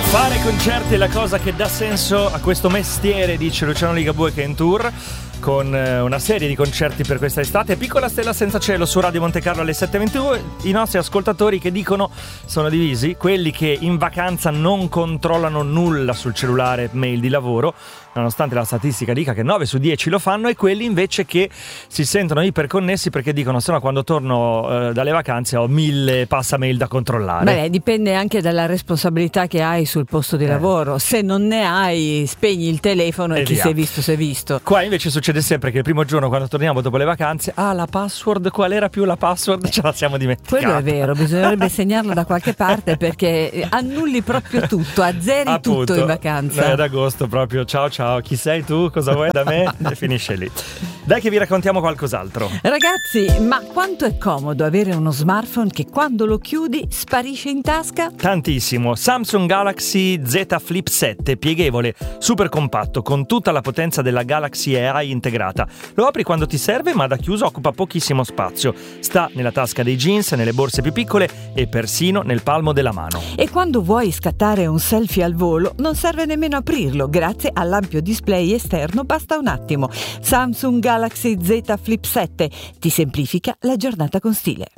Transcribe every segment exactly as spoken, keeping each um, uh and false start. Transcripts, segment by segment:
Fare concerti è la cosa che dà senso a questo mestiere, dice Luciano Ligabue, che è in tour con una serie di concerti per questa estate. Piccola stella senza cielo su Radio Monte Carlo alle sette e ventidue. I nostri ascoltatori che dicono sono divisi: quelli che in vacanza non controllano nulla sul cellulare, mail di lavoro, nonostante la statistica dica che nove su dieci lo fanno, e quelli invece che si sentono iperconnessi perché dicono: se no quando torno eh, dalle vacanze ho mille passamail da controllare. Beh, dipende anche dalla responsabilità che hai sul posto di eh. lavoro. Se non ne hai, spegni il telefono e, e chi si è visto si è visto. Qua invece succede sempre che il primo giorno, quando torniamo dopo le vacanze, ah, la password, qual era più la password? Ce la siamo dimenticata. Quello è vero, bisognerebbe segnarlo da qualche parte, perché annulli proprio tutto, azzeri Appunto, tutto in vacanza. Noi ad agosto proprio ciao ciao, chi sei tu, cosa vuoi da me? E finisce lì. Dai che vi raccontiamo qualcos'altro. Ragazzi, ma quanto è comodo avere uno smartphone che quando lo chiudi sparisce in tasca? Tantissimo. Samsung Galaxy Z Flip sette, pieghevole, super compatto, con tutta la potenza della Galaxy A I integrata. Lo apri quando ti serve, ma da chiuso occupa pochissimo spazio. Sta nella tasca dei jeans, nelle borse più piccole e persino nel palmo della mano. E quando vuoi scattare un selfie al volo non serve nemmeno aprirlo, grazie all'ampio display esterno basta un attimo. Samsung Galaxy Z Flip sette ti semplifica la giornata con stile.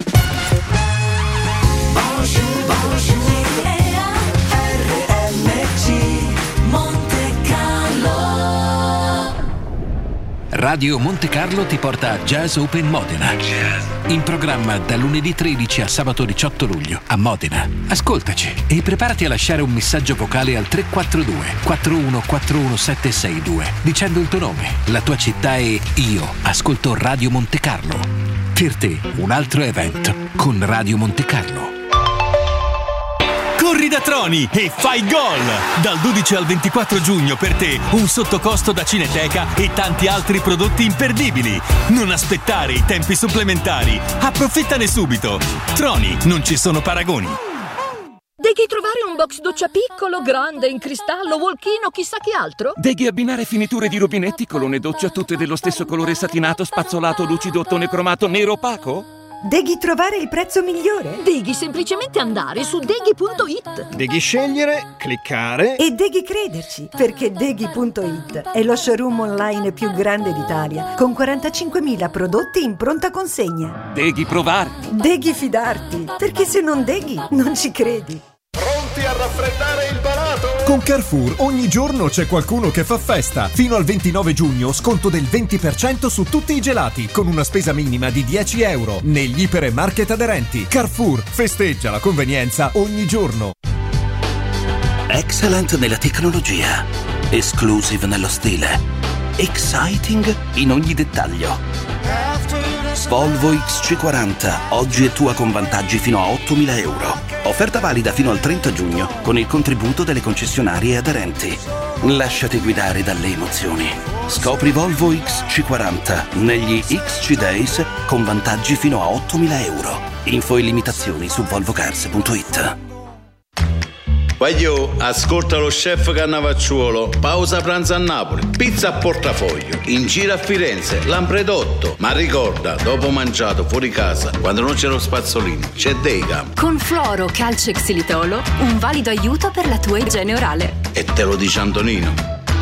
Radio Monte Carlo ti porta a Jazz Open Modena. In programma da lunedì tredici a sabato diciotto luglio a Modena. Ascoltaci e preparati a lasciare un messaggio vocale al tre quattro due quattro uno quattro uno sette sei due dicendo il tuo nome, la tua città e io ascolto Radio Monte Carlo. Per te un altro evento con Radio Monte Carlo. Corri da Troni e fai gol! Dal dodici al ventiquattro giugno per te un sottocosto da Cineteca e tanti altri prodotti imperdibili. Non aspettare i tempi supplementari. Approfittane subito. Troni, non ci sono paragoni. Devi trovare un box doccia piccolo, grande, in cristallo, walk-in o chissà che altro? Devi abbinare finiture di rubinetti, colonne doccia tutte dello stesso colore satinato, spazzolato, lucido, ottone cromato, nero opaco? Devi trovare il prezzo migliore? Devi semplicemente andare su deghi punto it. Devi scegliere, cliccare e devi crederci, perché deghi punto it è lo showroom online più grande d'Italia, con quarantacinquemila prodotti in pronta consegna. Devi provarti. Devi fidarti, perché se non deghi non ci credi. Pronti a raffreddare il palato? Con Carrefour ogni giorno c'è qualcuno che fa festa. Fino al ventinove giugno sconto del venti per cento su tutti i gelati, con una spesa minima di dieci euro negli iper e market aderenti. Carrefour festeggia la convenienza ogni giorno. Excellent nella tecnologia, exclusive nello stile, exciting in ogni dettaglio. Volvo X C quaranta, oggi è tua con vantaggi fino a ottomila euro. Offerta valida fino al trenta giugno con il contributo delle concessionarie aderenti. Lasciati guidare dalle emozioni. Scopri Volvo X C quaranta negli X C Days con vantaggi fino a ottomila euro. Info e limitazioni su volvocars punto it. Voglio, ascolta lo chef Cannavacciuolo, pausa pranzo a Napoli, pizza a portafoglio, in giro a Firenze, Lampredotto. Ma ricorda, dopo mangiato fuori casa, quando non c'è lo spazzolino, c'è Degam. Con Fluoro Calcio e Xilitolo, un valido aiuto per la tua igiene orale. E te lo dice Antonino.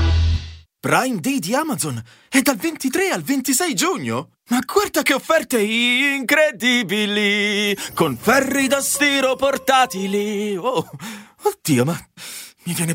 Prime Day di Amazon è dal ventitré al ventisei giugno. Ma guarda che offerte incredibili, con ferri da stiro portatili. Oh, oddio, ma mi viene